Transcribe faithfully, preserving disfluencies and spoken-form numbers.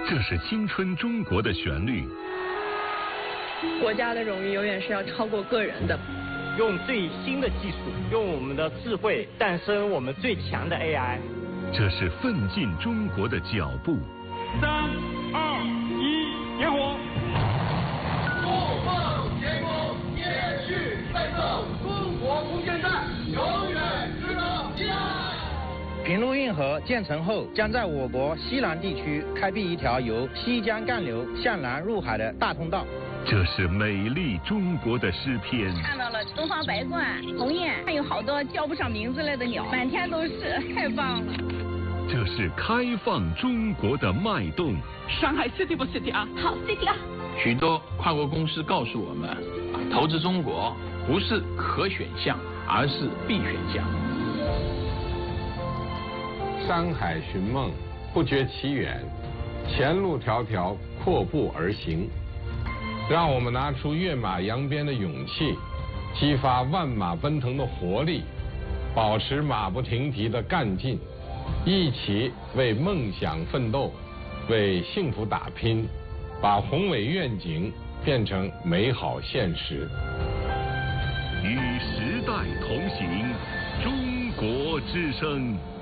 这是青春中国的旋律。 国家的荣誉永远是要超过个人的。 用最新的技术，用我们的智慧诞生我们最强的 A I。 这是奋进中国的脚步。 三二一，点火！ 不放前功，延续奋斗，中国空间站永远值得期待。 平陆运河建成后，将在我国西南地区开辟一条由西江干流向南入海的大通道。 这是美丽中国的诗篇。 看到了东方白鹳、鸿雁，还有好多叫不上名字来的鸟，满天都是，太棒了。 这是开放中国的脉动。 上海 City 不 City 啊？ 好 City 啊！ 许多跨国公司告诉我们，投资中国不是可选项，而是必选项。 山海寻梦，不觉其远，前路迢迢，阔步而行。让我们拿出跃马扬鞭的勇气，激发万马奔腾的活力，保持马不停蹄的干劲，一起为梦想奋斗，为幸福打拼，把宏伟愿景变成美好现实。 与时代同行，中国之声。